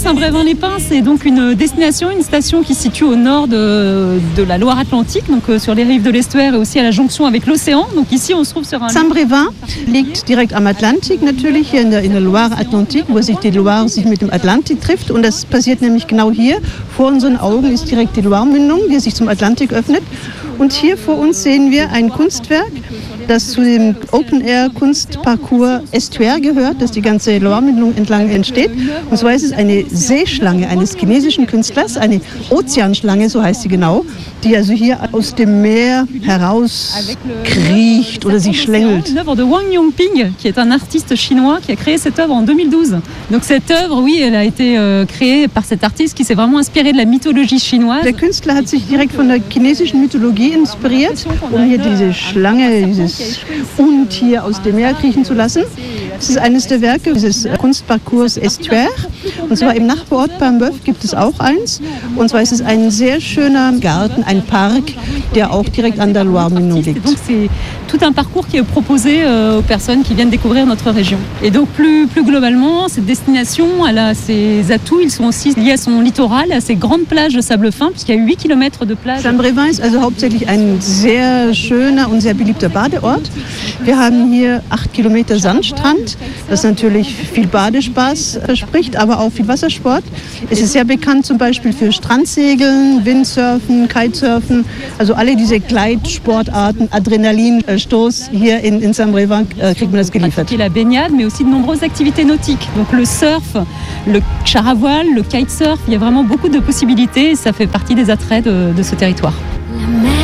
Saint-Brévin-les-Pins, c'est donc une destination, une station qui se situe au nord de la Loire-Atlantique, donc sur les rives de l'estuaire et aussi à la jonction avec l'océan. Donc ici, on se trouve sur un... Saint-Brévin liegt direkt am Atlantik natürlich, hier in der Loire-Atlantik, wo sich die Loire mit dem Atlantik trifft. Und das passiert nämlich genau hier. Vor unseren Augen ist direkt die Loire-Mündung, die sich zum Atlantik öffnet. Und hier vor uns sehen wir ein Kunstwerk, das zu dem Open-Air-Kunstparcours Estuaire gehört, das die ganze Loire-Mündung entlang entsteht. Und zwar ist es eine Seeschlange eines chinesischen Künstlers, eine Ozeanschlange, so heißt sie genau, die also hier aus dem Meer herauskriecht oder sich schlängelt. Une œuvre de Wang Yongping, qui est un artiste chinois qui a créé cette œuvre en 2012. Donc cette œuvre, oui, elle a été créée par cet artiste qui s'est vraiment inspiré de la mythologie chinoise. Der Künstler hat sich direkt von der chinesischen Mythologie inspiriert, um hier diese Schlange, dieses Untier aus dem Meer kriechen zu lassen. Das ist eines der Werke dieses Kunstparcours Estuaire. Und zwar im Nachbarort Paimboeuf gibt es auch eins. Und zwar ist es ein sehr schöner Garten, ein Park, der auch direkt an der Loire-Mündung liegt. Donc c'est tout un parcours qui est proposé aux personnes qui viennent découvrir notre région. Et donc plus globalement, cette destination, elle a ses atouts. Ils sont aussi liés à son littoral, à ses grandes plages de sable fin, puisqu'il y a 8 Kilometer de plage. Saint-Brévin ist also hauptsächlich ein sehr schöner und sehr beliebter Badeort. Wir haben hier 8 Kilometer Sandstrand, das natürlich viel Badespaß verspricht, aber auch viel Wassersport. Es ist sehr bekannt zum Beispiel für Strandsegeln, Windsurfen, Kitesurfen, also alle diese Gleitsportarten, Adrenalinstoß hier in Saint-Brévin kriegt man das geliefert. La baignade, mais aussi de nombreuses activités nautiques. Donc le surf, le char à voile, le kitesurf, il y a vraiment beaucoup de possibilités et ça fait partie des attraits de ce territoire.